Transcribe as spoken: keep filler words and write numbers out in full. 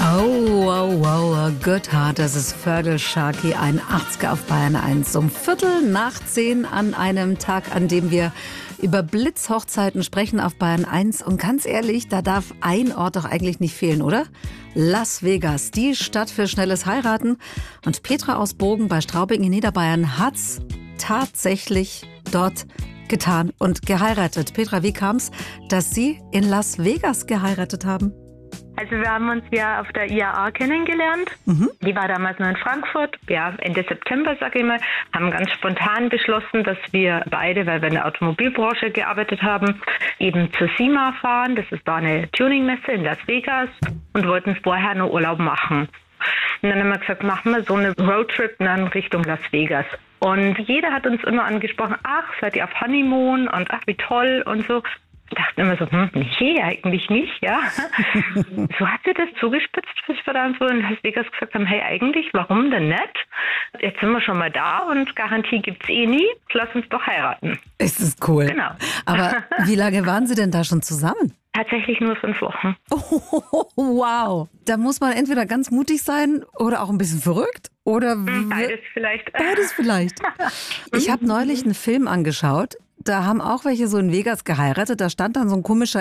Oh, wow, wow, good heart, das ist Fergal Sharkey, ein achtziger auf Bayern eins. Um Viertel nach zehn an einem Tag, an dem wir über Blitzhochzeiten sprechen auf Bayern eins. Und ganz ehrlich, da darf ein Ort doch eigentlich nicht fehlen, oder? Las Vegas, die Stadt für schnelles Heiraten. Und Petra aus Bogen bei Straubing in Niederbayern hat's tatsächlich dort getan und geheiratet. Petra, wie kam's, dass Sie in Las Vegas geheiratet haben? Also wir haben uns ja auf der I A A kennengelernt. Mhm. Die war damals noch in Frankfurt. Ja, Ende September, sage ich mal, haben ganz spontan beschlossen, dass wir beide, weil wir in der Automobilbranche gearbeitet haben, eben zur SEMA fahren. Das ist da eine Tuningmesse in Las Vegas und wollten vorher noch Urlaub machen. Und dann haben wir gesagt, machen wir so eine Roadtrip dann Richtung Las Vegas. Und jeder hat uns immer angesprochen, ach, seid ihr auf Honeymoon und ach, wie toll und so. Ich dachte immer so, hm, nee, eigentlich nicht, ja. So hat sie das zugespitzt, bis wir dann so in Las Vegas gesagt haben, hey, eigentlich, warum denn nicht? Jetzt sind wir schon mal da und Garantie gibt's eh nie, lass uns doch heiraten. Ist das cool. Genau. Aber wie lange waren Sie denn da schon zusammen? Tatsächlich nur fünf Wochen. Oh, wow. Da muss man entweder ganz mutig sein oder auch ein bisschen verrückt. Oder beides vielleicht. Beides vielleicht. Ich habe neulich einen Film angeschaut. Da haben auch welche so in Vegas geheiratet. Da stand dann so ein komischer